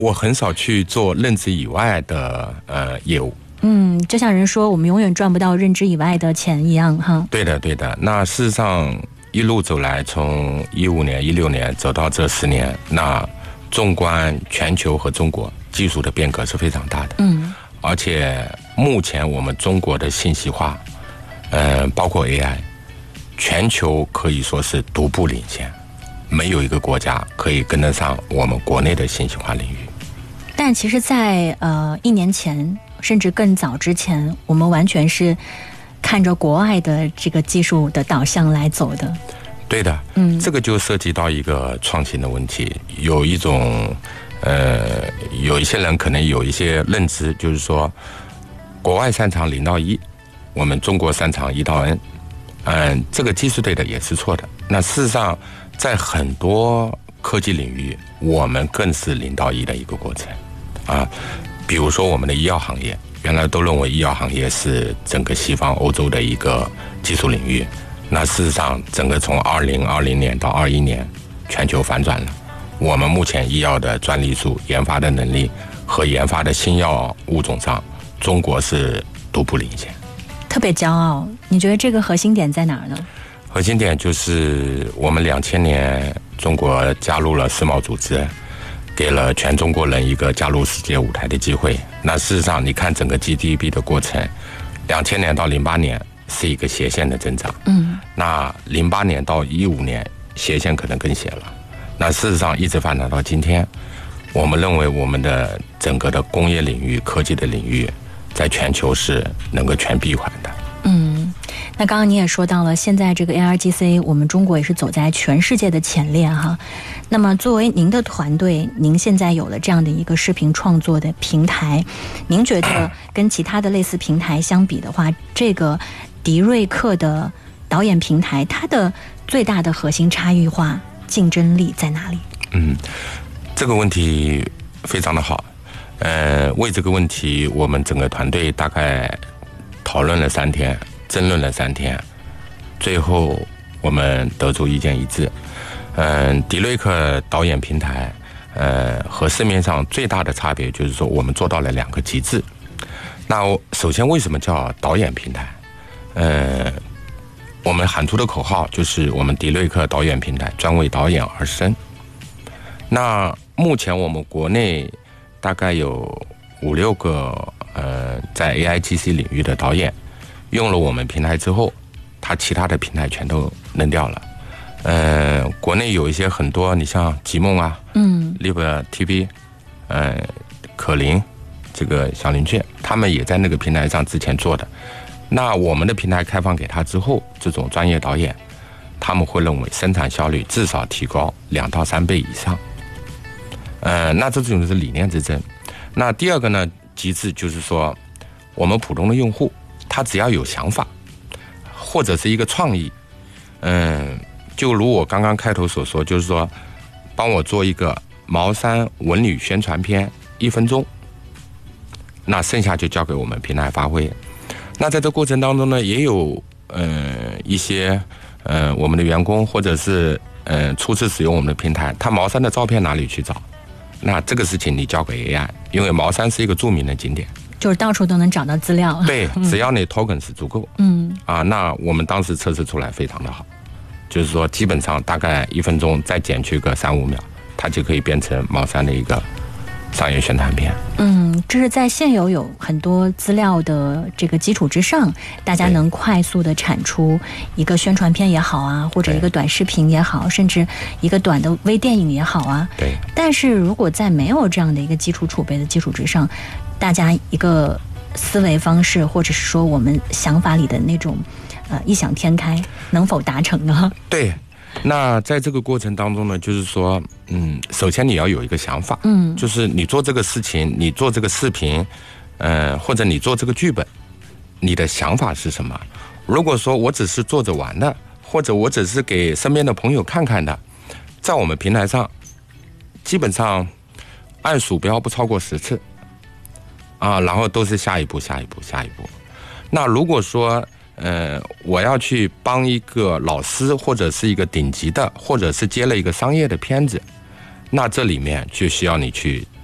我很少去做认知以外的业务。 就像人说我们永远赚不到认知以外的钱一样哈。 对的对的。那事实上一路走来，从15年16年走到这10年，那纵观全球和中国，技术的变革是非常大的。而且目前我们中国的信息化包括 AI， 全球可以说是独步领先，没有一个国家可以跟得上我们国内的信息化领域。 但其实在1年前甚至更早之前，我们完全是看着国外的这个技术的导向来走的。 对的，这个就涉及到一个创新的问题。有一种有一些人可能有一些认知，就是说国外擅长0到1，我们中国擅长1到N。这个技术对的也是错的。那事实上在很多科技领域，我们更是0到1的一个过程啊。比如说我们的医药行业，原来都认为医药行业是整个西方欧洲的一个技术领域，那事实上整个从2020年到21年全球反转了。我们目前医药的专利数、研发的能力和研发的新药物种上，中国是独步领先， 特别骄傲。你觉得这个核心点在哪儿呢？ 核心点就是我们2000年中国加入了世贸组织，给了全中国人一个加入世界舞台的机会。那事实上你看整个 GDP 的过程，2000年到08年是一个斜线的增长，那08年到15年斜线可能更斜了。那事实上一直发展到今天，我们认为我们的整个的工业领域、科技的领域在全球是能够全闭环的。 那刚刚你也说到了，现在这个 ARGC 我们中国也是走在全世界的前列哈。那么作为您的团队，您现在有了这样的一个视频创作的平台，您觉得跟其他的类似平台相比的话，这个迪瑞克的导演平台它的最大的核心差异化竞争力在哪里？ 这个问题非常的好。为这个问题我们整个团队大概讨论了3天，争论了3天，最后我们得出意见一致。迪瑞克导演平台和市面上最大的差别就是说我们做到了2个极致。那首先为什么叫导演平台？我们喊出的口号就是我们迪瑞克导演平台专为导演而生。那目前我们国内大概有5、6个在 AIGC 领域的导演用了我们平台之后，他其他的平台全都扔掉了。国内有一些很多，你像极梦啊，Live TV，可伶，这个小林雀，他们也在那个平台上之前做的。那我们的平台开放给他之后，这种专业导演，他们会认为生产效率至少提高2到3倍以上。那这种是理念之争。那第二个呢，极致就是说，我们普通的用户，他只要有想法，或者是一个创意，就如我刚刚开头所说，就是说，帮我做一个茅山文旅宣传片，1分钟，那剩下就交给我们平台发挥。那在这过程当中呢，也有一些我们的员工或者是初次使用我们的平台，他茅山的照片哪里去找？那这个事情你交给 AI， 因为茅山是一个著名的景点， 就是到处都能找到资料。 对，只要你 token 是足够。那我们当时测试出来非常的好，就是说基本上大概1分钟再减去个3、5秒，它就可以变成茅山的一个商业宣传片。 这是在现有很多资料的这个基础之上，大家能快速的产出一个宣传片也好啊，或者一个短视频也好，甚至一个短的微电影也好啊。 对。 但是如果在没有这样的一个基础储备的基础之上，大家一个思维方式，或者是说我们想法里的那种异想天开，能否达成呢？ 对。那在这个过程当中呢，就是说，首先你要有一个想法，就是你做这个事情，你做这个视频，或者你做这个剧本，你的想法是什么？如果说我只是做着玩的，或者我只是给身边的朋友看看的，在我们平台上，基本上按鼠标不超过10次，然后都是下一步。那如果说我要去帮一个老师，或者是一个顶级的，或者是接了一个商业的片子，那这里面就需要你去